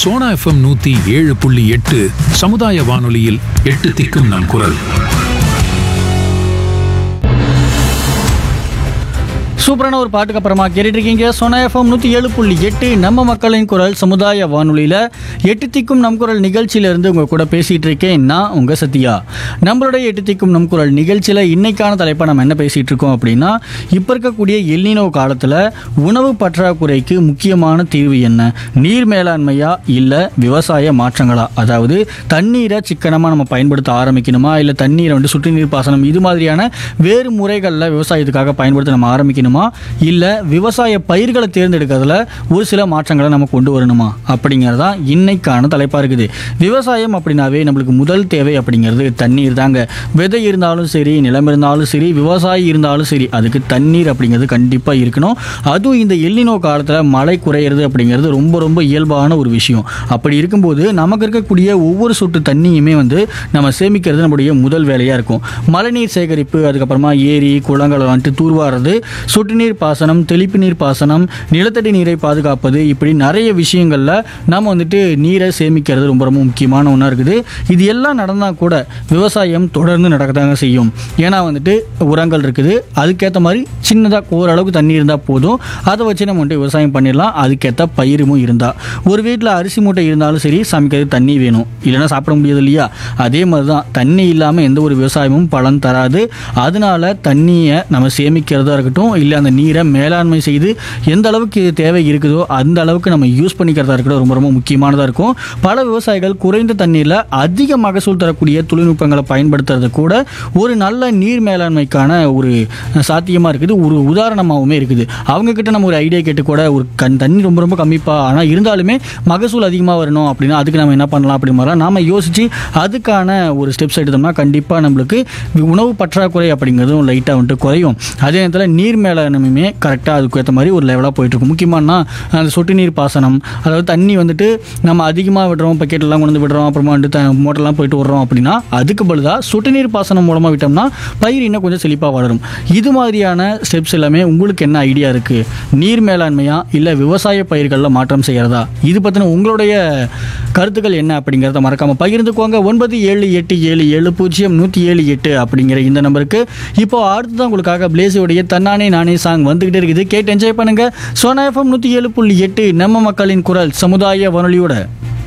Sona FM 107.8 சமுதாய வானொலியில் 8 திக்கும் நம் குரல். சூப்பரான ஒரு பாட்டுக்கு அப்புறமா கேட்டுட்டு இருக்கீங்க சோனா எஃப்எம் 107.8 நம்ம மக்களின் குரல் சமுதாய வானொலியில் 8 திக்கும் நம் குரல் நிகழ்ச்சியிலேருந்து உங்கள் கூட பேசிகிட்டு இருக்கேன் நான் உங்கள் சத்யா. நம்மளுடைய 8 திக்கும் நம் குரல் நிகழ்ச்சியில் இன்னைக்கான தலைப்பை நம்ம என்ன பேசிகிட்டு இருக்கோம் அப்படின்னா, இப்போ இருக்கக்கூடிய எல்னினோ காலத்தில் உணவு பற்றாக்குறைக்கு முக்கியமான தீர்வு என்ன? நீர் மேலாண்மையா இல்லை விவசாய மாற்றங்களா? அதாவது தண்ணீரை சிக்கனமாக நம்ம பயன்படுத்த ஆரம்பிக்கணுமா, இல்லை தண்ணீரை வந்து சொட்டு நீர் பாசனம் இது மாதிரியான வேறு முறைகளில் விவசாயத்துக்காக பயன்படுத்த நம்ம ஆரம்பிக்கணுமா, இல்லை விவசாய பயிர்களை தேர்ந்தெடுக்கிறதுல ஒரு சில மாற்றங்களை நம்ம கொண்டு வரணுமா அப்படிங்கிறதா இன்னைக்கான தலைப்பாக இருக்குது. விவசாயம் அப்படின்னாவே நம்மளுக்கு முதல் தேவை அப்படிங்கிறது தண்ணீர் தாங்க. விதை இருந்தாலும் சரி, நிலம் இருந்தாலும் சரி, விவசாயி இருந்தாலும் சரி, அதுக்கு தண்ணீர் அப்படிங்கிறது கண்டிப்பாக இருக்கணும். அதுவும் இந்த எல்னினோ காலத்தில் மழை குறையிறது அப்படிங்கிறது ரொம்ப ரொம்ப இயல்பான ஒரு விஷயம். அப்படி இருக்கும்போது நமக்கு இருக்கக்கூடிய ஒவ்வொரு சொட்டு தண்ணியுமே வந்து நம்ம சேமிக்கிறது நம்முடைய முதல் வேலையாக இருக்கும். மழைநீர் சேகரிப்பு, அதுக்கப்புறமா ஏரி குளங்களை வந்துட்டு தூர்வாடுறது, சொட்டு நீர் பாசனம், தெளிப்பு நீர் பாசனம், நிலத்தடி நீரை பாதுகாப்பது, இப்படி நிறைய விஷயங்களில் நம்ம வந்துட்டு நீரை சேமிக்கிறது ரொம்ப ரொம்ப முக்கியமான ஒன்றா இருக்குது. இது எல்லாம் நடந்தால் கூட விவசாயம் தொடர்ந்து நடக்கத்தாங்க செய்யும். ஏன்னா வந்துட்டு உரங்கள் இருக்குது, அதுக்கேற்ற மாதிரி சின்னதாக ஓரளவுக்கு தண்ணி இருந்தால் போதும், அதை வச்சு நம்ம வந்துட்டு விவசாயம் பண்ணிடலாம். அதுக்கேற்ற பயிரும் இருந்தால், ஒரு வீட்டில் அரிசி மூட்டை இருந்தாலும் சரி, சமைக்கிறது தண்ணி வேணும், இல்லைன்னா சாப்பிட முடியாது இல்லையா? அதே மாதிரி தான் தண்ணி இல்லாமல் எந்த ஒரு விவசாயமும் பலன் தராது. அதனால தண்ணியை நம்ம சேமிக்கிறதா இருக்கட்டும், இல்லை அந்த நீரை மேலாண்மை செய்து எந்த அளவுக்கு தேவை இருக்குதோ அந்த அளவுக்கு நம்ம யூஸ் பண்ணிக்கிறதா இருக்கட்டும், ரொம்ப ரொம்ப முக்கியமானதாக இருக்கும். பல விவசாயிகள் குறைந்த தண்ணீரில் அதிக மகசூல் தரக்கூடிய தொழில்நுட்பங்களை பயன்படுத்துறது கூட ஒரு நல்ல நீர் மேலாண்மைக்கான ஒரு சாத்தியமாக இருக்குது, ஒரு உதாரணமாகவுமே இருக்குது. அவங்கக்கிட்ட நம்ம ஒரு ஐடியா கேட்டு கூட ஒரு தண்ணி ரொம்ப ரொம்ப கம்மிப்பா, ஆனால் இருந்தாலுமே மகசூல் அதிகமாக வரணும் அப்படின்னா அதுக்கு நம்ம என்ன பண்ணலாம் அப்படி மாதிரிலாம் நாம் யோசித்து அதுக்கான ஒரு ஸ்டெப்ஸ் எடுத்தோம்னா கண்டிப்பாக நம்மளுக்கு உணவு பற்றாக்குறை அப்படிங்கிறதும் லைட்டாக வந்துட்டு குறையும். அதே நேரத்தில் நீர் மேலாண்மையுமே கரெக்டாக அதுக்கு ஏற்ற மாதிரி ஒரு லெவலாக போயிட்டுருக்கும். முக்கியமானா அந்த சொட்டு நீர் பாசனம், அதாவது தண்ணி வந்துட்டு நம்ம அதிகமாக விடுறோம், பக்கெட்லாம் கொண்டு வந்து விடுறோம், அப்புறமா வந்துட்டு மோட்டர்லாம் போயிட்டு விடுறோம் அப்படின்னா அதுக்கு பதிலாக சொட்டு நீர் பாசனம் மூலமாக விட்டோம்னா பயிர் இன்னும் கொஞ்சம் செழிப்பாக வளரும். இது மாதிரியான ஸ்டெப்ஸ் எல்லாமே உங்களுக்கு என்ன ஐடியா இருக்குது? நீர் மேலாண்மையா இல்லை விவசாய பயிர்களில் மாற்றம் செய்கிறதா? இது பற்றின உங்களுடைய கருத்துக்கள் என்ன அப்படிங்கிறத மறக்காமல் பகிர்ந்துக்கோங்க. 9787700178 அப்படிங்கிற இந்த நம்பருக்கு. இப்போ அடுத்ததான் உங்களுக்காக பிளேஸோடைய தன்னானே நானே சாங் வந்துகிட்டே இருக்குது, கேட்டு என்ஜாய் பண்ணுங்க. சோனா எஃப்எம் 107.8 நம்ம மக்களின் குரல் சமுதாய வானொலியோட.